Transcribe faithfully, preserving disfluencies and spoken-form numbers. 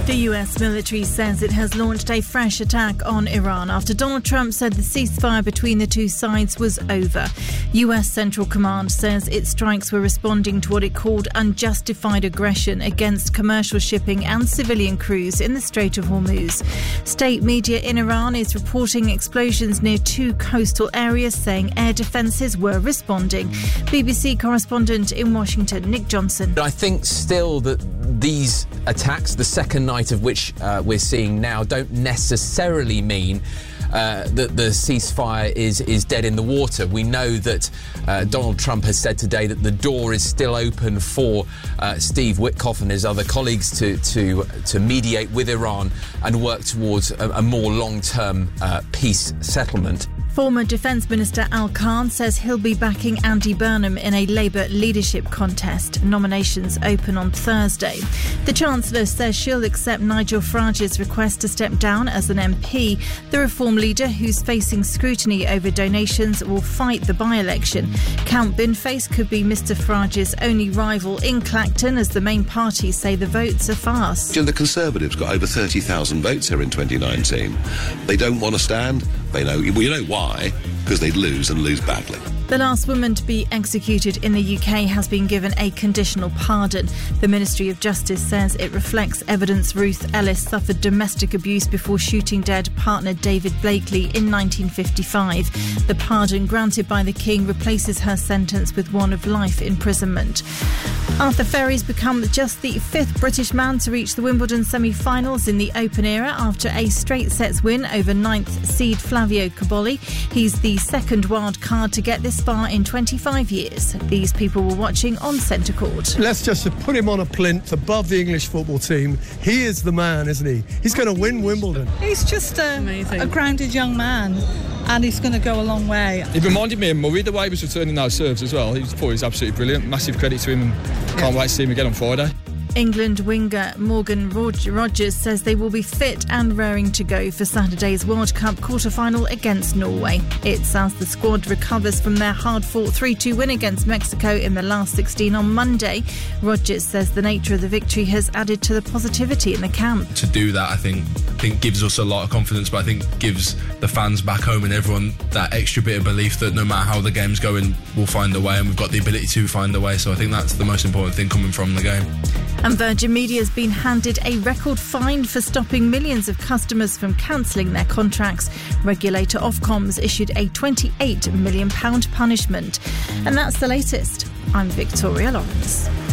The U S military says it has launched a fresh attack on Iran after Donald Trump said the ceasefire between the two sides was over. U S Central Command says its strikes were responding to what it called unjustified aggression against commercial shipping and civilian crews in the Strait of Hormuz. State media in Iran is reporting explosions near two coastal areas, saying air defences were responding. B B C correspondent in Washington, Nick Johnson. I think still that these attacks, the second night of which uh, we're seeing now, don't necessarily mean uh, that the ceasefire is, is dead in the water. We know that uh, Donald Trump has said today that the door is still open for uh, Steve Witkoff and his other colleagues to, to, to mediate with Iran and work towards a, a more long-term uh, peace settlement. Former Defence Minister Al Khan says he'll be backing Andy Burnham in a Labour leadership contest. Nominations open on Thursday. The Chancellor says she'll accept Nigel Farage's request to step down as an M P. The Reform leader, who's facing scrutiny over donations, will fight the by-election. Count Binface could be Mr Farage's only rival in Clacton, as the main parties say the votes are fast. The Conservatives got over thirty thousand votes here in twenty nineteen. They don't want to stand. They know, well, you know why? Because they'd lose and lose badly. The last woman to be executed in the U K has been given a conditional pardon. The Ministry of Justice says it reflects evidence Ruth Ellis suffered domestic abuse before shooting dead partner David Blakely in nineteen fifty-five. The pardon granted by the King replaces her sentence with one of life imprisonment. Arthur Ferry's become just the fifth British man to reach the Wimbledon semi-finals in the Open era after a straight sets win over ninth seed Flavio Cobolli. He's the second wild card to get this far in twenty-five years. These people were watching on centre court. Let's just put him on a plinth above the English football team. He is the man, isn't he? He's going to win Wimbledon. He's just a, a grounded young man, and he's going to go a long way. He reminded me of Murray, the way he was returning those serves as well. He was, thought he was absolutely brilliant. Massive credit to him, and can't wait to see him again on Friday. England winger Morgan Rogers says they will be fit and raring to go for Saturday's World Cup quarter-final against Norway. It's as the squad recovers from their hard-fought three two win against Mexico in the last sixteen on Monday. Rogers says the nature of the victory has added to the positivity in the camp. To do that, I think, I think gives us a lot of confidence, but I think gives the fans back home and everyone that extra bit of belief that no matter how the game's going, we'll find a way, and we've got the ability to find a way. So I think that's the most important thing coming from the game. And Virgin Media has been handed a record fine for stopping millions of customers from cancelling their contracts. Regulator Ofcom's issued a twenty-eight million pounds punishment. And that's the latest. I'm Victoria Lawrence.